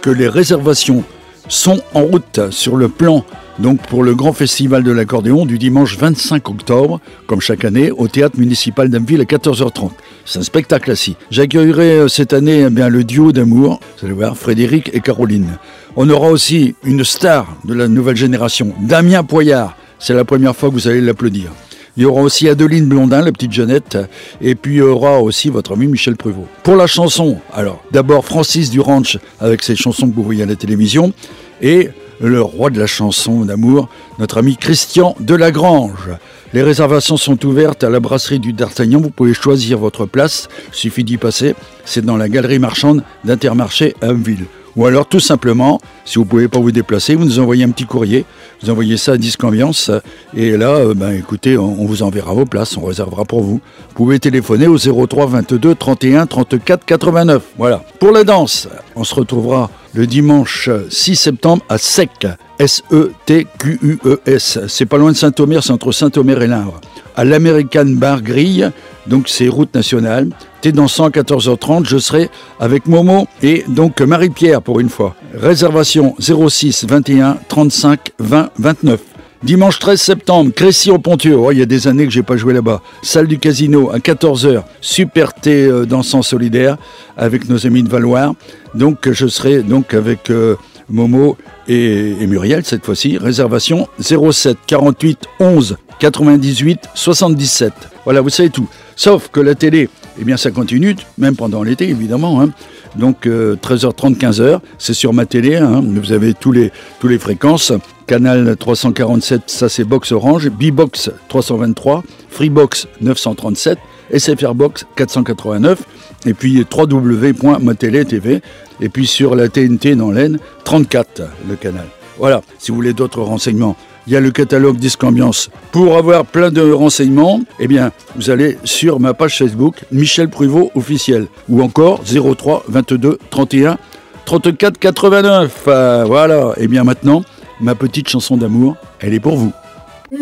que les réservations sont en route sur le plan donc pour le grand festival de l'accordéon du dimanche 25 octobre, comme chaque année, au théâtre municipal d'Abbeville à 14h30. C'est un spectacle assis. J'accueillerai cette année le duo d'amour, vous allez voir, Frédéric et Caroline. On aura aussi une star de la nouvelle génération, Damien Poyard. C'est la première fois que vous allez l'applaudir. Il y aura aussi Adeline Blondin, la petite Jeannette, et puis il y aura aussi votre ami Michel Pruvot. Pour la chanson, alors, d'abord Francis Duranch avec ses chansons que vous voyez à la télévision, et le roi de la chanson d'amour, notre ami Christian Delagrange. Les réservations sont ouvertes à la brasserie du D'Artagnan, vous pouvez choisir votre place, il suffit d'y passer, c'est dans la galerie marchande d'Intermarché à Abbeville. Ou alors tout simplement, si vous ne pouvez pas vous déplacer, vous nous envoyez un petit courrier, vous envoyez ça à Disque Ambiance, et là, écoutez, on vous enverra vos places, on réservera pour vous. Vous pouvez téléphoner au 03 22 31 34 89. Voilà. Pour la danse, on se retrouvera le dimanche 6 septembre à Sec, S-E-T-Q-U-E-S. C'est pas loin de Saint-Omer, c'est entre Saint-Omer et L'Indre. À l'American Bar Grille, donc c'est route nationale. T'es dansant à 14h30, je serai avec Momo et donc Marie-Pierre pour une fois. Réservation 06 21 35 20 29. Dimanche 13 septembre, Crécy-en-Ponthieu. Oh, il y a des années que j'ai pas joué là-bas. Salle du Casino à 14h. Super thé dansant solidaire avec nos amis de Valoir. Donc je serai donc avec Momo et Muriel cette fois-ci. Réservation 07 48 11 98 77. Voilà, vous savez tout. Sauf que la télé, eh bien ça continue, même pendant l'été évidemment. Hein. Donc 13h30, 15h, c'est sur ma télé. Hein. Vous avez tous les fréquences. Canal 347, ça c'est Box Orange. B-Box 323. Freebox 937. SFR Box 489. Et puis www.matélé.tv. Et puis sur la TNT dans l'Aisne, 34 le canal. Voilà, si vous voulez d'autres renseignements. Il y a le catalogue Disque Ambiance. Pour avoir plein de renseignements, eh bien, vous allez sur ma page Facebook, Michel Pruvot officiel, ou encore 03 22 31 34 89. Voilà. Eh bien maintenant, ma petite chanson d'amour, elle est pour vous.